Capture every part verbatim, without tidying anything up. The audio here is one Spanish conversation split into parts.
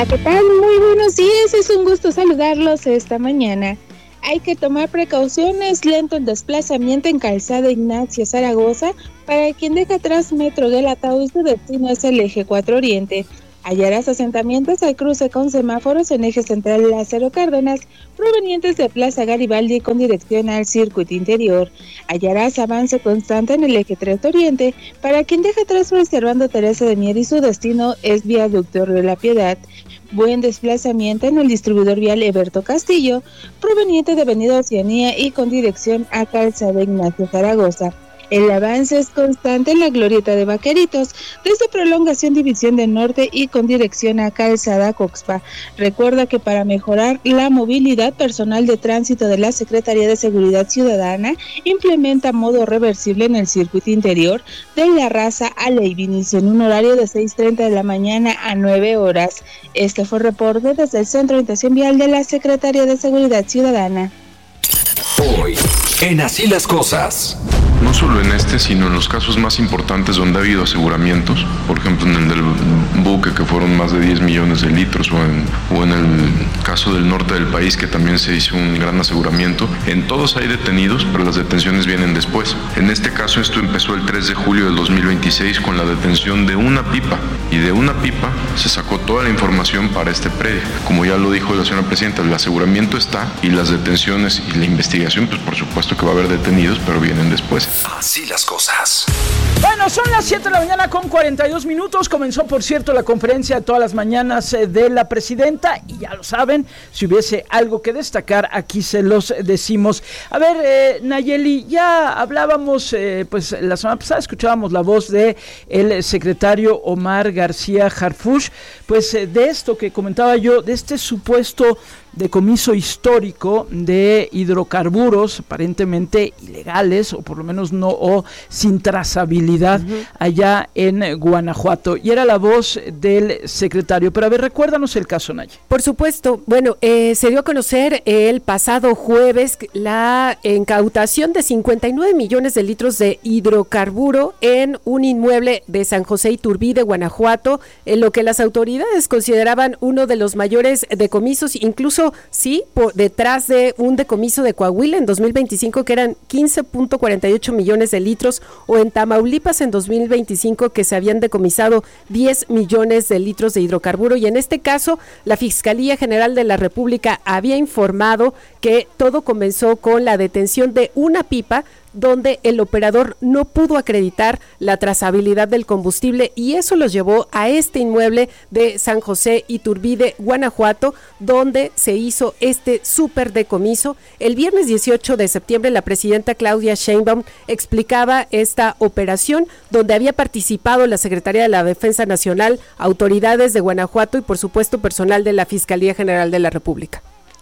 Hola, ¿qué tal? Muy buenos días, es un gusto saludarlos esta mañana. Hay que tomar precauciones, lento el desplazamiento en calzada Ignacio Zaragoza, para quien deja atrás Metro Guelatao y su destino es el eje cuatro Oriente. Hallarás asentamientos al cruce con semáforos en eje central Lázaro Cárdenas, provenientes de Plaza Garibaldi con dirección al circuito interior. Hallarás avance constante en el eje tres Oriente, para quien deja atrás Servando Teresa de Mier y su destino es Viaducto Río La Piedad. Buen desplazamiento en el distribuidor vial Eberto Castillo, proveniente de Avenida Oceanía y con dirección a calzada Ignacio Zaragoza. El avance es constante en la glorieta de Vaqueritos, desde Prolongación División del Norte y con dirección a calzada Coxpa. Recuerda que para mejorar la movilidad, personal de tránsito de la Secretaría de Seguridad Ciudadana implementa modo reversible en el circuito interior de La Raza a Leibniz en un horario de seis treinta de la mañana a nueve horas. Este fue el reporte desde el Centro de Orientación Vial de la Secretaría de Seguridad Ciudadana. Hoy, en Así las Cosas. No solo en este, sino en los casos más importantes donde ha habido aseguramientos, por ejemplo en el del buque que fueron más de diez millones de litros, o en, o en el caso del norte del país que también se hizo un gran aseguramiento. En todos hay detenidos, pero las detenciones vienen después. En este caso esto empezó el tres de julio del dos mil veintiséis con la detención de una pipa, y de una pipa se sacó toda la información para este predio. Como ya lo dijo la señora presidenta, el aseguramiento está, y las detenciones y la investigación, pues por supuesto que va a haber detenidos, pero vienen después. Así las cosas. Bueno, son las siete de la mañana con cuarenta y dos minutos. Comenzó, por cierto, la conferencia todas las mañanas de la presidenta. Y ya lo saben, si hubiese algo que destacar, aquí se los decimos. A ver, eh, Nayeli, ya hablábamos, eh, pues la semana pasada escuchábamos la voz de el secretario Omar García Harfuch, pues eh, de esto que comentaba yo, de este supuesto decomiso histórico de hidrocarburos aparentemente ilegales, o por lo menos no, o sin trazabilidad, uh-huh, allá en Guanajuato. Y era la voz del secretario. Pero a ver, recuérdanos el caso, Naya. Por supuesto. Bueno, eh, se dio a conocer el pasado jueves la incautación de cincuenta y nueve millones de litros de hidrocarburo en un inmueble de San José Iturbide, Guanajuato, en lo que las autoridades consideraban uno de los mayores decomisos, incluso sí, por detrás de un decomiso de Coahuila en dos mil veinticinco que eran quince punto cuarenta y ocho millones de litros, o en Tamaulipas en dos mil veinticinco que se habían decomisado diez millones de litros de hidrocarburo. Y en este caso la Fiscalía General de la República había informado que todo comenzó con la detención de una pipa donde el operador no pudo acreditar la trazabilidad del combustible, y eso los llevó a este inmueble de San José Iturbide, Guanajuato, donde se hizo este súper decomiso. El viernes dieciocho de septiembre la presidenta Claudia Sheinbaum explicaba esta operación, donde había participado la Secretaría de la Defensa Nacional, autoridades de Guanajuato y por supuesto personal de la Fiscalía General de la República.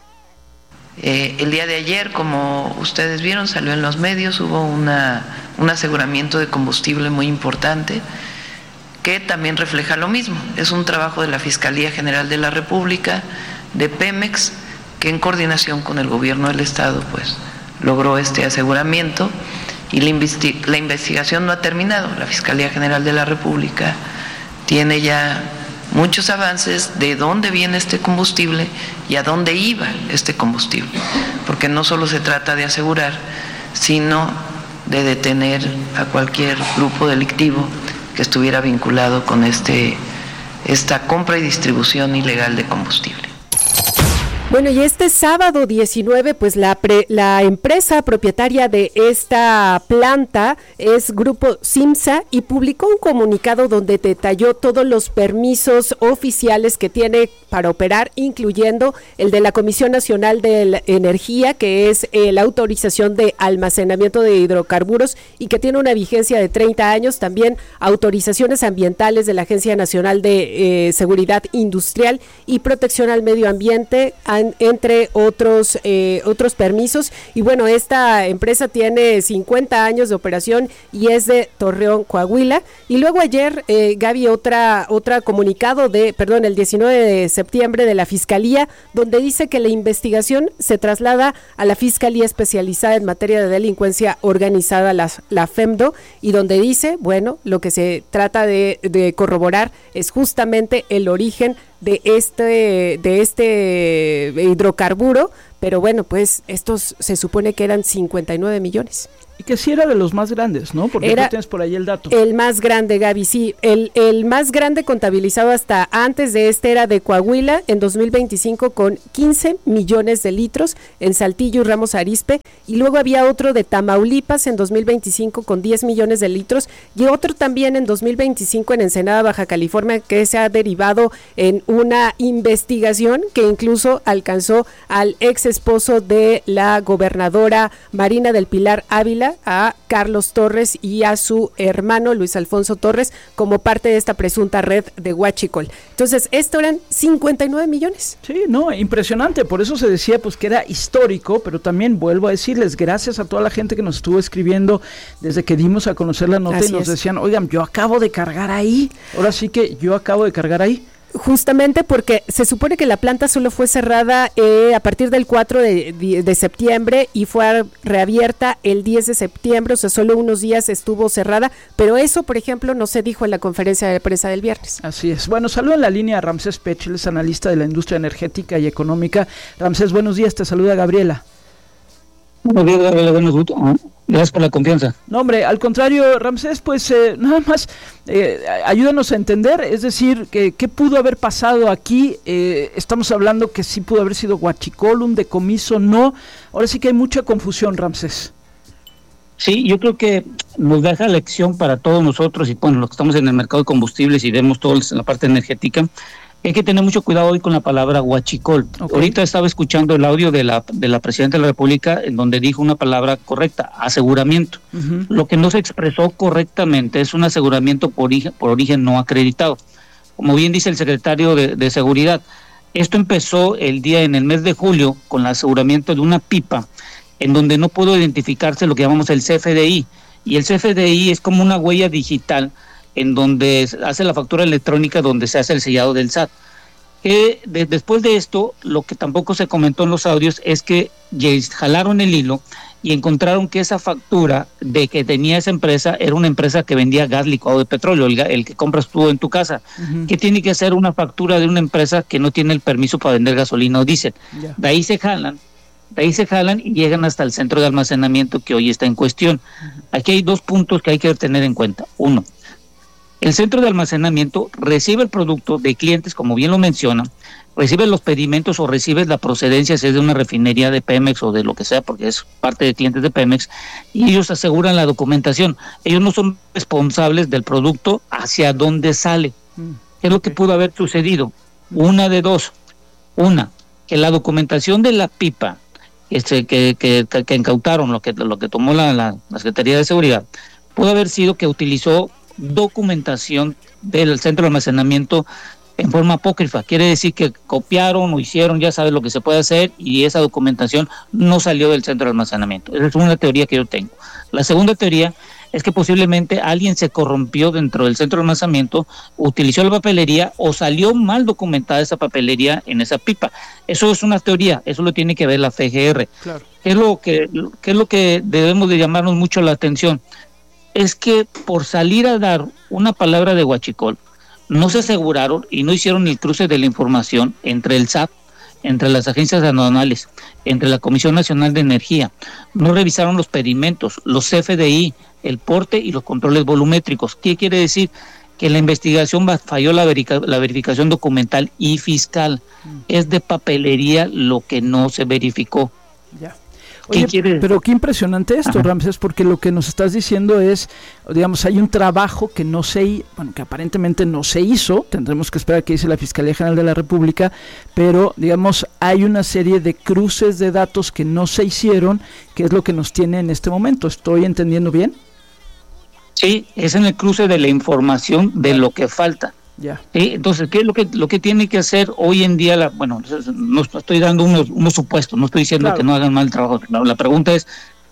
Eh, el día de ayer, como ustedes vieron, salió en los medios, hubo una, un aseguramiento de combustible muy importante que también refleja lo mismo. Es un trabajo de la Fiscalía General de la República, de Pemex, que en coordinación con el gobierno del estado pues logró este aseguramiento, y la, investi- la investigación no ha terminado. La Fiscalía General de la República tiene ya muchos avances de dónde viene este combustible y a dónde iba este combustible, porque no solo se trata de asegurar, sino de detener a cualquier grupo delictivo que estuviera vinculado con este, esta compra y distribución ilegal de combustible. Bueno, y este sábado diecinueve, pues la pre, la empresa propietaria de esta planta es Grupo Simsa, y publicó un comunicado donde detalló todos los permisos oficiales que tiene para operar, incluyendo el de la Comisión Nacional de la Energía, que es eh, la autorización de almacenamiento de hidrocarburos y que tiene una vigencia de treinta años, también autorizaciones ambientales de la Agencia Nacional de eh, Seguridad Industrial y Protección al Medio Ambiente, entre otros eh, otros permisos. Y bueno, esta empresa tiene cincuenta años de operación y es de Torreón, Coahuila. Y luego ayer, eh, Gaby, otra otra comunicado de, perdón, el diecinueve de septiembre de la Fiscalía, donde dice que la investigación se traslada a la Fiscalía Especializada en Materia de Delincuencia Organizada, la, la FEMDO, y donde dice, bueno, lo que se trata de, de corroborar es justamente el origen de este, de este hidrocarburo, pero bueno, pues estos se supone que eran cincuenta y nueve millones. Y que sí era de los más grandes, ¿no? Porque tú tienes por ahí el dato. El más grande, Gaby, sí. El, el más grande contabilizado hasta antes de este era de Coahuila en dos mil veinticinco con quince millones de litros en Saltillo y Ramos Arizpe. Y luego había otro de Tamaulipas en dos mil veinticinco con diez millones de litros. Y otro también en dos mil veinticinco en Ensenada, Baja California, que se ha derivado en una investigación que incluso alcanzó al ex esposo de la gobernadora Marina del Pilar Ávila, a Carlos Torres y a su hermano Luis Alfonso Torres como parte de esta presunta red de huachicol. Entonces, esto eran cincuenta y nueve millones. Sí, no, impresionante, por eso se decía pues que era histórico, pero también vuelvo a decirles, gracias a toda la gente que nos estuvo escribiendo desde que dimos a conocer la nota. Así y nos es. decían, oigan, yo acabo de cargar ahí, ahora sí que yo acabo de cargar ahí. Justamente porque se supone que la planta solo fue cerrada eh, a partir del cuatro de, de, de septiembre y fue reabierta el diez de septiembre, o sea, solo unos días estuvo cerrada, pero eso, por ejemplo, no se dijo en la conferencia de prensa del viernes. Así es. Bueno, saludo en la línea a Ramsés Pech, él es analista de la industria energética y económica. Ramsés, buenos días, te saluda Gabriela. Buenos días, Gabriela, buenos días. Gracias por la confianza. No, hombre, al contrario, Ramsés, pues eh, nada más eh, ayúdanos a entender, es decir, que qué pudo haber pasado aquí. Eh, estamos hablando que sí pudo haber sido huachicol, un decomiso, no. Ahora sí que hay mucha confusión, Ramsés. Sí, yo creo que nos deja lección para todos nosotros y bueno, los que estamos en el mercado de combustibles y vemos todo en la parte energética. Hay que tener mucho cuidado hoy con la palabra huachicol. Okay. Ahorita estaba escuchando el audio de la de la Presidenta de la República en donde dijo una palabra correcta, aseguramiento. Uh-huh. Lo que no se expresó correctamente es un aseguramiento por origen, por origen no acreditado. Como bien dice el secretario de, de Seguridad, esto empezó el día en el mes de julio con el aseguramiento de una pipa en donde no pudo identificarse lo que llamamos el C F D I. Y el C F D I es como una huella digital en donde hace la factura electrónica, donde se hace el sellado del S A T. Que de, después de esto, lo que tampoco se comentó en los audios es que jalaron el hilo y encontraron que esa factura de que tenía esa empresa era una empresa que vendía gas licuado de petróleo, el, el que compras tú en tu casa, uh-huh. que tiene que hacer una factura de una empresa que no tiene el permiso para vender gasolina o diésel. Yeah. De ahí se jalan, de ahí se jalan y llegan hasta el centro de almacenamiento que hoy está en cuestión. Uh-huh. Aquí hay dos puntos que hay que tener en cuenta. Uno, el centro de almacenamiento recibe el producto de clientes, como bien lo menciona, recibe los pedimentos o recibe la procedencia, si es de una refinería de Pemex o de lo que sea, porque es parte de clientes de Pemex, y ellos aseguran la documentación. Ellos no son responsables del producto hacia dónde sale. ¿Qué es lo que pudo haber sucedido? Una de dos. Una, que la documentación de la pipa este, que, que, que, que incautaron, lo que, lo que tomó la, la, la Secretaría de Seguridad, pudo haber sido que utilizó documentación del centro de almacenamiento en forma apócrifa. Quiere decir que copiaron o hicieron, ya sabes lo que se puede hacer, y esa documentación no salió del centro de almacenamiento. Esa es una teoría que yo tengo. La segunda teoría es que posiblemente alguien se corrompió dentro del centro de almacenamiento, utilizó la papelería o salió mal documentada esa papelería en esa pipa. Eso es una teoría, eso lo tiene que ver la F G R. Claro. ¿Qué es lo que, qué es lo que debemos de llamarnos mucho la atención? Es que por salir a dar una palabra de huachicol, no se aseguraron y no hicieron el cruce de la información entre el S A T, entre las agencias aduanales, entre la Comisión Nacional de Energía. No revisaron los pedimentos, los C F D I, el porte y los controles volumétricos. ¿Qué quiere decir? Que la investigación falló la, verica, la verificación documental y fiscal. Mm. Es de papelería lo que no se verificó. Ya. Oye, pero qué impresionante esto, Ajá. Ramsés, porque lo que nos estás diciendo es, digamos, hay un trabajo que no se, bueno, que aparentemente no se hizo, tendremos que esperar a que dice la Fiscalía General de la República, pero, digamos, hay una serie de cruces de datos que no se hicieron, que es lo que nos tiene en este momento. ¿Estoy entendiendo bien? Sí, es en el cruce de la información de lo que falta. Ya. ¿Sí? Entonces, ¿qué es lo que lo que tiene que hacer hoy en día? La, bueno, no estoy dando unos, unos supuestos, no estoy diciendo claro. que no hagan mal el trabajo. La, la pregunta es,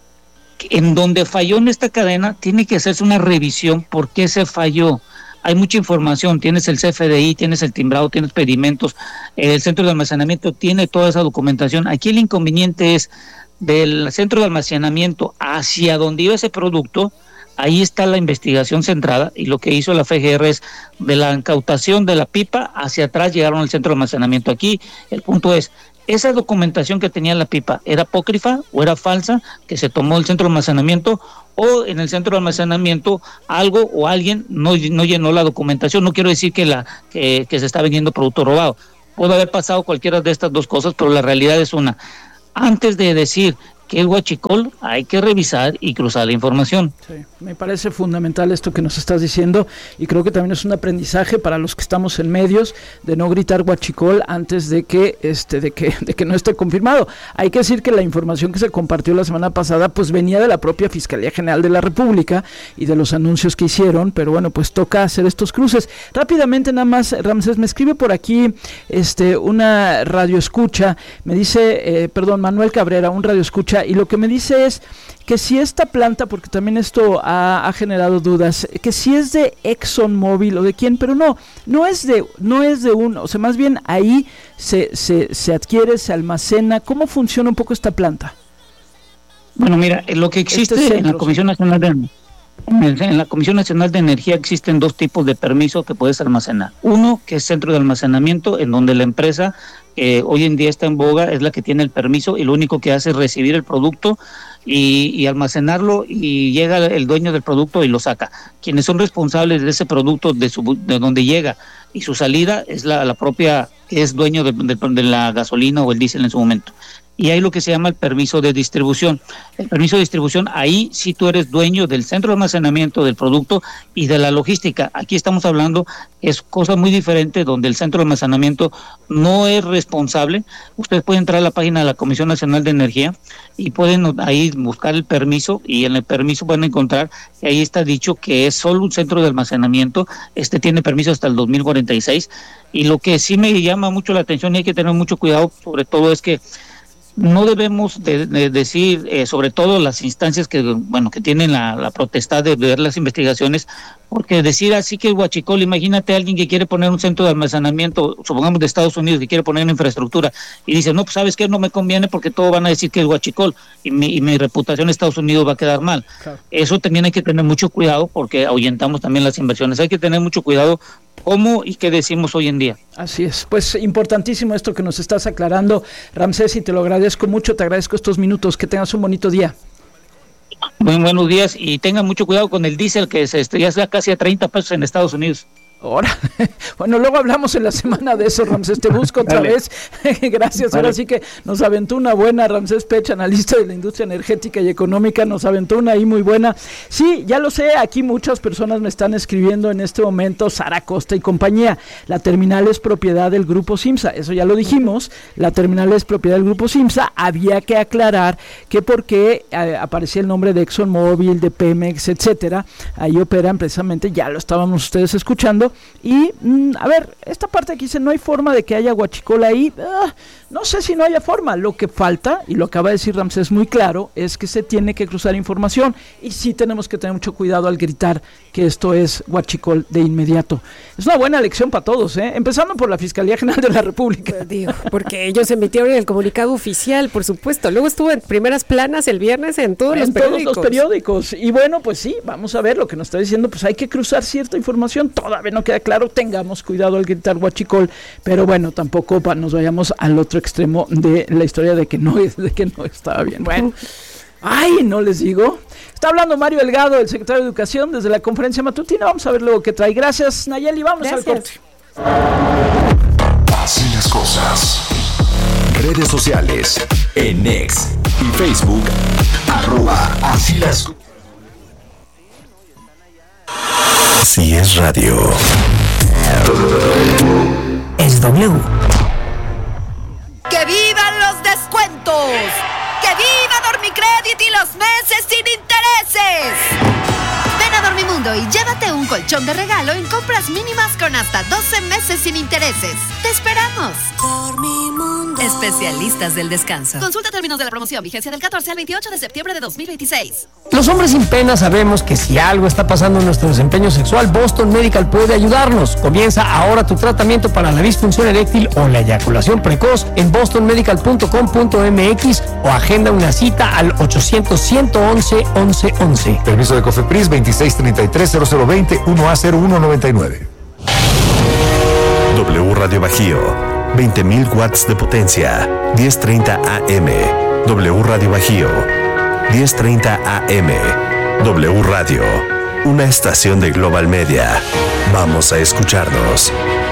en donde falló en esta cadena, tiene que hacerse una revisión. ¿Por qué se falló? Hay mucha información, tienes el C F D I, tienes el timbrado, tienes pedimentos, el centro de almacenamiento tiene toda esa documentación. Aquí el inconveniente es del centro de almacenamiento hacia donde iba ese producto, Ahí está la investigación centrada y lo que hizo la F G R es de la incautación de la pipa hacia atrás llegaron al centro de almacenamiento. Aquí el punto es, ¿esa documentación que tenía la pipa era apócrifa o era falsa, que se tomó del centro de almacenamiento, o en el centro de almacenamiento algo o alguien no, no llenó la documentación? No quiero decir que, la, que, que se está vendiendo producto robado. Puede haber pasado cualquiera de estas dos cosas, pero la realidad es una. Antes de decir que es huachicol, hay que revisar y cruzar la información. Sí, me parece fundamental esto que nos estás diciendo y creo que también es un aprendizaje para los que estamos en medios de no gritar huachicol antes de que este de que de que no esté confirmado. Hay que decir que la información que se compartió la semana pasada pues venía de la propia Fiscalía General de la República y de los anuncios que hicieron, pero bueno, pues toca hacer estos cruces. Rápidamente nada más, Ramsés, me escribe por aquí este una radio escucha, me dice, eh, perdón, Manuel Cabrera, un radio escucha, y lo que me dice es que si esta planta, porque también esto ha, ha generado dudas, que si es de ExxonMobil o de quién, pero no, no es de, no es de uno, o sea, más bien ahí se, se, se adquiere, se almacena. ¿Cómo funciona un poco esta planta? Bueno, mira, lo que existe este en la Comisión Nacional de en la Comisión Nacional de Energía existen dos tipos de permiso que puedes almacenar. Uno, que es centro de almacenamiento, en donde la empresa eh, hoy en día está en boga, es la que tiene el permiso y lo único que hace es recibir el producto y, y almacenarlo, y llega el dueño del producto y lo saca. Quienes son responsables de ese producto, de, su, de donde llega y su salida, es la, la propia que es dueño de, de, de la gasolina o el diésel en su momento. Y hay lo que se llama el permiso de distribución. El permiso de distribución, ahí sí tú eres dueño del centro de almacenamiento del producto y de la logística. Aquí estamos hablando, es cosa muy diferente, donde el centro de almacenamiento no es responsable. Ustedes pueden entrar a la página de la Comisión Nacional de Energía y pueden ahí buscar el permiso, y en el permiso van a encontrar que ahí está dicho que es solo un centro de almacenamiento. Este tiene permiso hasta el dos mil cuarenta y seis. Y lo que sí me llama mucho la atención y hay que tener mucho cuidado, sobre todo, es que no debemos de, de decir, eh, sobre todo las instancias que bueno que tienen la, la potestad de ver las investigaciones, porque decir así que es huachicol, imagínate a alguien que quiere poner un centro de almacenamiento, supongamos de Estados Unidos, que quiere poner una infraestructura, y dice, no, pues sabes qué, no me conviene porque todos van a decir que es huachicol, y mi, y mi reputación en Estados Unidos va a quedar mal. Claro. Eso también hay que tener mucho cuidado, porque ahuyentamos también las inversiones. Hay que tener mucho cuidado cómo y qué decimos hoy en día. Así es, pues importantísimo esto que nos estás aclarando, Ramsés, y te lo agradezco mucho, te agradezco estos minutos, que tengas un bonito día. Muy buenos días, y tengan mucho cuidado con el diésel, que se ya está casi a treinta pesos en Estados Unidos. Ahora, bueno, luego hablamos en la semana de eso, Ramsés, te busco otra Dale. vez. Gracias, Dale. Ahora sí que nos aventó una buena, Ramsés Pech, analista de la industria energética y económica, nos aventó una ahí muy buena. Sí, ya lo sé, aquí muchas personas me están escribiendo en este momento, Sara Costa y compañía, la terminal es propiedad del Grupo Simsa, eso ya lo dijimos, la terminal es propiedad del Grupo Simsa, había que aclarar que porque eh, aparecía el nombre de ExxonMobil, de Pemex, etcétera, ahí operan precisamente, ya lo estábamos ustedes escuchando. Y, mmm, a ver, esta parte aquí dice, no hay forma de que haya huachicol ahí. Uh, no sé si no haya forma. Lo que falta, y lo acaba de decir Ramsés muy claro, es que se tiene que cruzar información. Y sí tenemos que tener mucho cuidado al gritar que esto es huachicol de inmediato. Es una buena lección para todos, ¿eh? Empezando por la Fiscalía General de la República. Pues digo, porque ellos emitieron el comunicado oficial, por supuesto. Luego estuvo en primeras planas el viernes en todos en los periódicos. En todos los periódicos. Y bueno, pues sí, vamos a ver lo que nos está diciendo. Pues hay que cruzar cierta información. Todavía no queda claro, tengamos cuidado al gritar huachicol, pero bueno, tampoco pa, nos vayamos al otro extremo de la historia de que no es, de que no estaba bien. Bueno, ay, no les digo. Está hablando Mario Delgado, el secretario de Educación, desde la conferencia matutina. Vamos a ver luego qué trae. Gracias, Nayeli, vamos Gracias. al corte. Así las cosas. Redes sociales, en X y Facebook, arroba así las cosas. Así es radio. Es W. ¡Que vivan los descuentos! ¡Que viva Dormicredit y los meses sin intereses! Ven a Dormimundo y llévate un colchón de regalo en compras mínimas con hasta doce meses sin intereses. ¡Te esperamos! Dormimundo. especialistas del descanso. Consulta términos de la promoción, vigencia del catorce al veintiocho de septiembre de dos mil veintiséis. Los hombres sin pena sabemos que si algo está pasando en nuestro desempeño sexual, Boston Medical puede ayudarnos. Comienza ahora tu tratamiento para la disfunción eréctil o la eyaculación precoz en boston medical punto com punto m x o agenda una cita al ochocientos, ciento once, once once. Permiso de COFEPRIS veintiséis treinta y tres, cero cero veinte, uno A cero uno noventa y nueve. W Radio Bajío, veinte mil watts de potencia, diez treinta A M. W Radio Bajío, diez treinta A M. W Radio, una estación de Global Media. Vamos a escucharnos.